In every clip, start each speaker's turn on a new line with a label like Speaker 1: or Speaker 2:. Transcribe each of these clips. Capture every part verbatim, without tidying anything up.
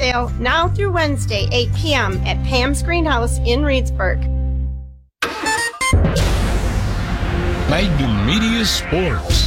Speaker 1: sale now through Wednesday, eight p.m. at Pam's Greenhouse in Reedsburg.
Speaker 2: Magnum Media Sports.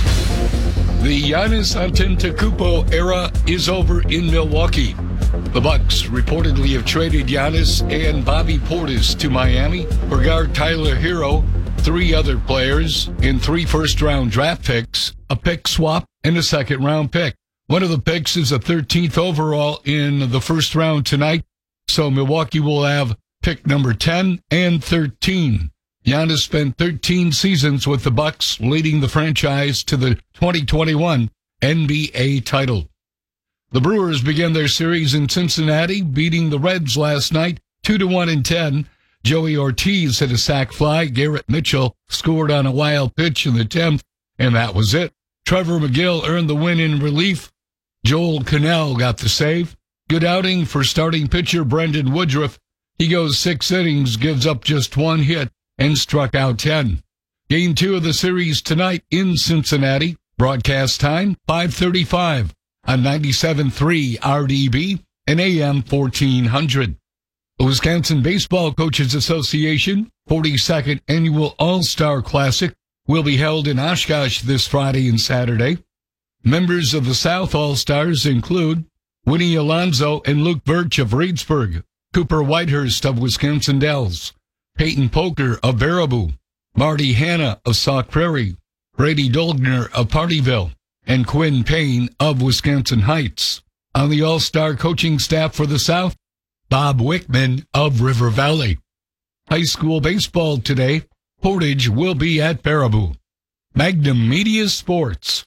Speaker 2: The Giannis Antetokounmpo era is over in Milwaukee. The Bucks reportedly have traded Giannis and Bobby Portis to Miami for guard Tyler Hero, three other players, and three first-round draft picks, a pick swap, and a second-round pick. One of the picks is a thirteenth overall in the first round tonight, so Milwaukee will have pick number ten and thirteen. Giannis spent thirteen seasons with the Bucks, leading the franchise to the twenty twenty-one N B A title. The Brewers began their series in Cincinnati, beating the Reds last night two to one and ten. Joey Ortiz hit a sac fly. Garrett Mitchell scored on a wild pitch in the tenth, and that was it. Trevor McGill earned the win in relief. Joel Cannell got the save. Good outing for starting pitcher Brendan Woodruff. He goes six innings, gives up just one hit, and struck out ten. Game two of the series tonight in Cincinnati. Broadcast time, five thirty-five on ninety-seven point three R D B and A M fourteen hundred. The Wisconsin Baseball Coaches Association forty-second Annual All-Star Classic will be held in Oshkosh this Friday and Saturday. Members of the South All-Stars include Winnie Alonso and Luke Birch of Reedsburg, Cooper Whitehurst of Wisconsin Dells, Peyton Poker of Baraboo, Marty Hanna of Sauk Prairie, Brady Dolgner of Partyville, and Quinn Payne of Wisconsin Heights. On the All-Star coaching staff for the South, Bob Wickman of River Valley. High school baseball today, Portage will be at Baraboo. Magnum Media Sports.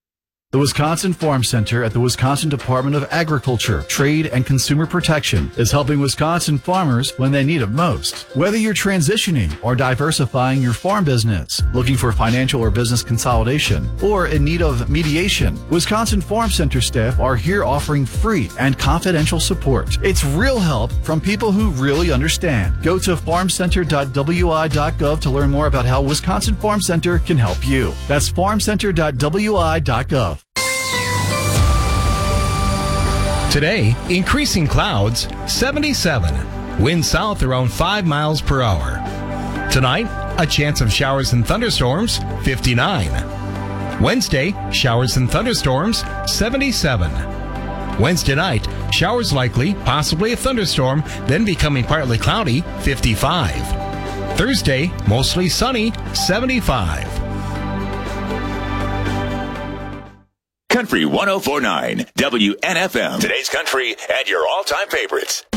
Speaker 3: The Wisconsin Farm Center at the Wisconsin Department of Agriculture, Trade, and Consumer Protection is helping Wisconsin farmers when they need it most. Whether you're transitioning or diversifying your farm business, looking for financial or business consolidation, or in need of mediation, Wisconsin Farm Center staff are here offering free and confidential support. It's real help from people who really understand. Go to farm center dot w i dot gov to learn more about how Wisconsin Farm Center can help you. That's farm center dot w i dot gov.
Speaker 4: Today, increasing clouds, seventy-seven. Wind south around five miles per hour. Tonight, a chance of showers and thunderstorms, fifty-nine. Wednesday, showers and thunderstorms, seventy-seven. Wednesday night, showers likely, possibly a thunderstorm, then becoming partly cloudy, fifty-five. Thursday, mostly sunny, seventy-five.
Speaker 5: Country one oh four point nine, W N F M. Today's country and your all-time favorites.